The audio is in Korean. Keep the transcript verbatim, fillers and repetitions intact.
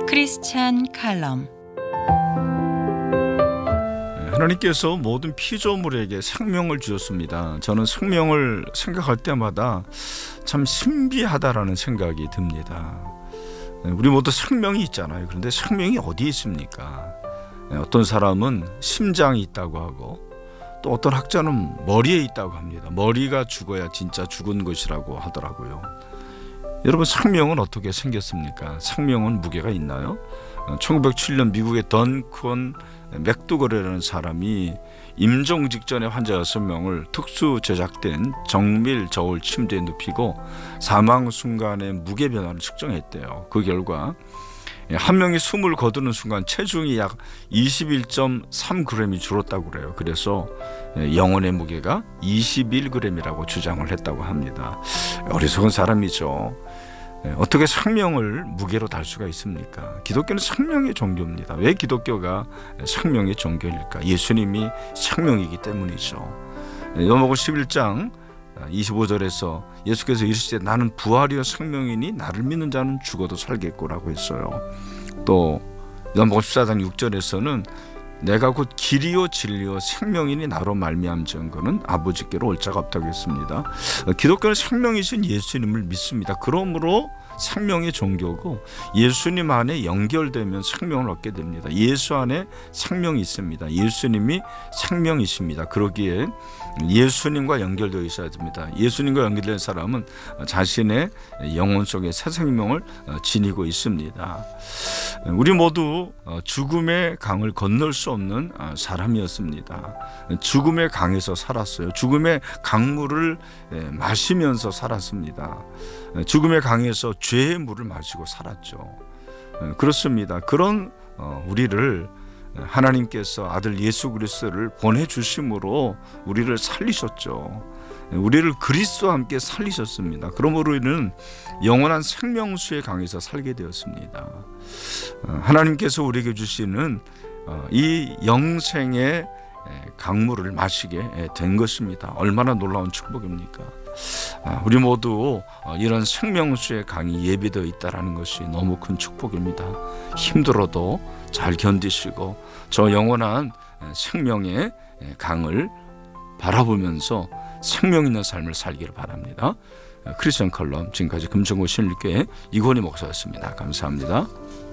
크리스찬 칼럼. 하나님께서 모든 피조물에게 생명을 주셨습니다. 저는 생명을 생각할 때마다 참 신비하다라는 생각이 듭니다. 우리 모두 생명이 있잖아요. 그런데 생명이 어디 있습니까? 어떤 사람은 심장이 있다고 하고, 또 어떤 학자는 머리에 있다고 합니다. 머리가 죽어야 진짜 죽은 것이라고 하더라고요. 여러분, 생명은 어떻게 생겼습니까? 생명은 무게가 있나요? 천구백칠 년 미국의 던컨 맥두거레라는 사람이 임종 직전에 환자 여섯 명을 특수 제작된 정밀 저울 침대에 눕히고 사망 순간의 무게 변화를 측정했대요. 그 결과 한 명이 숨을 거두는 순간 체중이 약 이십일 점 삼 그램이 줄었다고 그래요. 그래서 영혼의 무게가 이십일 그램이라고 주장을 했다고 합니다. 어리석은 사람이죠. 어떻게 생명을 무게로 달 수가 있습니까? 기독교는 생명의 종교입니다. 왜 기독교가 생명의 종교일까? 예수님이 생명이기 때문이죠. 요한복음 십일 장 이십오 절에서 예수께서 이르시되 나는 부활이요 생명이니 나를 믿는 자는 죽어도 살겠고라고 했어요. 또 요한복음 십사 장 육 절에서는 내가 곧 길이요 진리요 생명이니 나로 말미암은 증거는 아버지께로 올 자가 없다고 했습니다. 기독교는 생명이신 예수님을 믿습니다. 그러므로 생명의 종교고, 예수님 안에 연결되면 생명을 얻게 됩니다. 예수 안에 생명이 있습니다. 예수님이 생명이십니다. 그러기에 예수님과 연결되어 있어야 됩니다. 예수님과 연결된 사람은 자신의 영혼 속에 새 생명을 지니고 있습니다. 우리 모두 죽음의 강을 건널 수 없는 사람이었습니다. 죽음의 강에서 살았어요. 죽음의 강물을 마시면서 살았습니다. 죽음의 강에서 죄의 물을 마시고 살았죠. 그렇습니다. 그런 우리를 하나님께서 아들 예수 그리스도를 보내주심으로 우리를 살리셨죠. 우리를 그리스도와 함께 살리셨습니다. 그러므로 우리는 영원한 생명수의 강에서 살게 되었습니다. 하나님께서 우리에게 주시는 이 영생의 강물을 마시게 된 것입니다. 얼마나 놀라운 축복입니까? 우리 모두 이런 생명수의 강이 예비되어 있다는 것이 너무 큰 축복입니다. 힘들어도 잘 견디시고 저 영원한 생명의 강을 바라보면서 생명 있는 삶을 살기를 바랍니다. 크리스찬 칼럼, 지금까지 금천구 신일교회 이건희 목사였습니다. 감사합니다.